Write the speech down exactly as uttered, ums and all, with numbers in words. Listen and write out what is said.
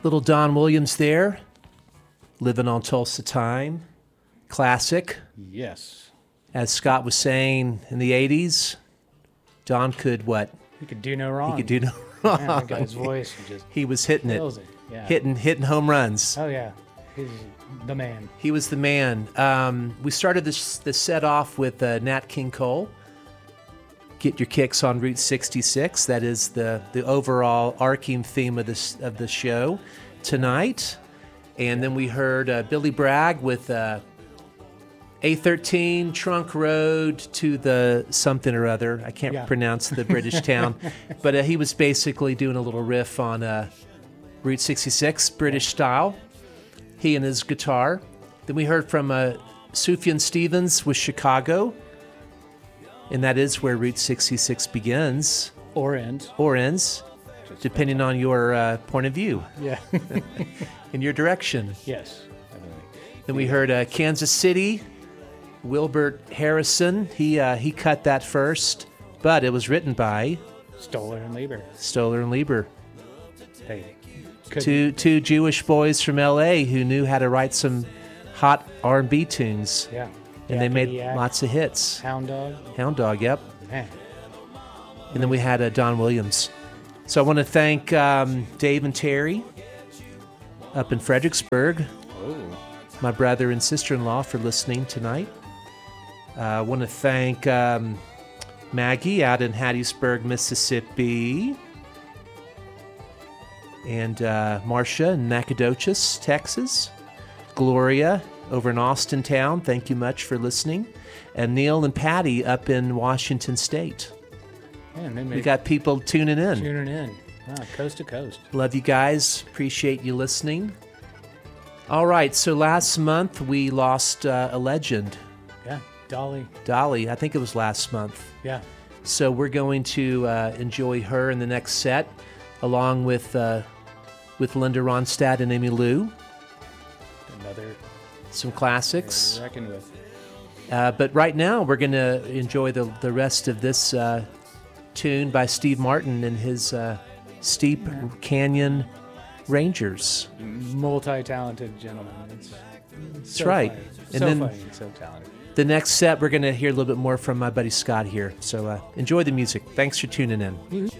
Little Don Williams there, Living on Tulsa Time, classic. Yes. As Scott was saying, in the eighties, Don could what? He could do no wrong. He could do no wrong. Yeah, I got his voice. He just he was hitting it, kills it. Yeah. hitting, hitting home runs. Oh yeah, he's the man. He was the man. Um, we started this the set off with uh, Nat King Cole. Get your kicks on Route sixty-six. That is the the overall arcing theme of this of the show tonight. And then we heard uh, Billy Bragg with uh, A thirteen Trunk Road to the something or other. I can't Yeah. pronounce the British town, but uh, he was basically doing a little riff on uh, Route sixty-six British style. He and his guitar. Then we heard from uh, Sufjan Stevens with Chicago. And that is where Route sixty-six begins. Or ends. Or ends, depending on your uh, point of view. Yeah. In your direction. Yes. Then we heard uh, Kansas City, Wilbert Harrison. He uh, he cut that first, but it was written by Stoller and Lieber. Stoller and Lieber. Hey. Could Two two Jewish boys from L A who knew how to write some hot R and B tunes. Yeah. And they made Yakety Yak, lots of hits. Hound Dog. Hound Dog, yep. Man. And then we had uh, Don Williams. So I want to thank um, Dave and Terry up in Fredericksburg, Oh. my brother and sister-in-law, for listening tonight. Uh, I want to thank um, Maggie out in Hattiesburg, Mississippi, and uh, Marcia in Nacogdoches, Texas. Gloria over in Austin Town, thank you much for listening. And Neil and Patty up in Washington State. Man, they made We got people tuning in. tuning in. Ah, coast to coast. Love you guys. Appreciate you listening. All right, so last month we lost uh, a legend, Yeah. Dolly. Dolly. I think it was last month. Yeah. So we're going to uh, enjoy her in the next set, along with uh, with Linda Ronstadt and Amy Lou. Another Some classics. to reckon with. Uh, but right now we're going to enjoy the, the rest of this uh, tune by Steve Martin and his uh, Steep Canyon Rangers. Multi-talented gentleman. It's, That's so right. Funny. And so then funny and so talented. the next set, we're going to hear a little bit more from my buddy Scott here. So uh, enjoy the music. Thanks for tuning in.